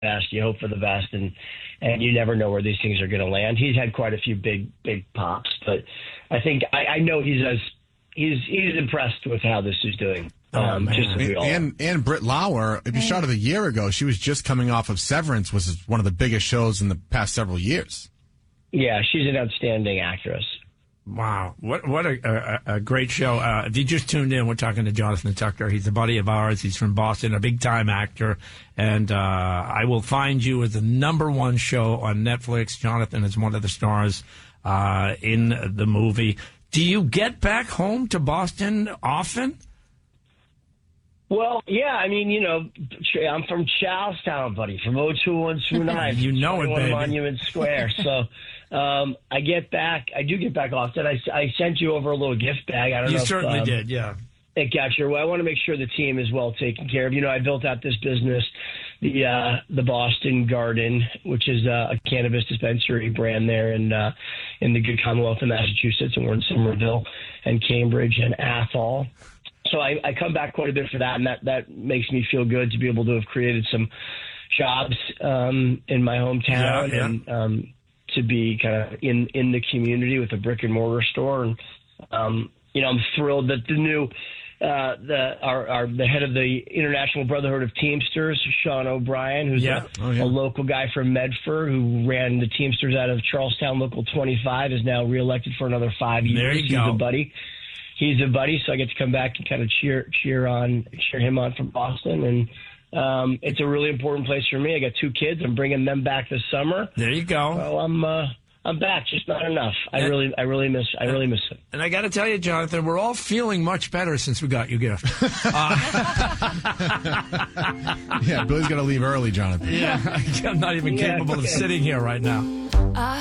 best, you hope for the best, and you never know where these things are going to land. He's had quite a few big pops, but I think I know he's impressed with how this is doing. Just as we all are. And Britt Lauer, if you shot it a year ago, she was just coming off of Severance, which is one of the biggest shows in the past several years. Yeah, she's an outstanding actress. Wow. What a great show. If you just tuned in, we're talking to Jonathan Tucker. He's a buddy of ours. He's from Boston, a big-time actor. And I Will Find You is the #1 show on Netflix. Jonathan is one of the stars in the movie. Do you get back home to Boston often? Well, yeah, I mean, I'm from Charlestown, buddy, from 02129. You know it, baby. Monument Square. So I do get back often. I sent you over a little gift bag. I don't know. You certainly did, yeah. It got your way. I want to make sure the team is well taken care of. I built out this business, the Boston Garden, which is a cannabis dispensary brand there in the good Commonwealth of Massachusetts, and we're in Somerville and Cambridge and Athol. So I come back quite a bit for that, and that makes me feel good to be able to have created some jobs in my hometown and to be kind of in the community with a brick and mortar store. And I'm thrilled that the new the head of the International Brotherhood of Teamsters, Sean O'Brien, who's a local guy from Medford who ran the Teamsters out of Charlestown Local 25, is now reelected for another 5 years. There you go. He's a buddy, so I get to come back and kind of cheer him on from Boston, and it's a really important place for me. I got 2 kids. I'm bringing them back this summer. There you go. So I'm back, just not enough. I really miss it. And I got to tell you, Jonathan, we're all feeling much better since we got your gift. Yeah, Billy's got to leave early, Jonathan. Yeah, I'm not even capable of sitting here right now.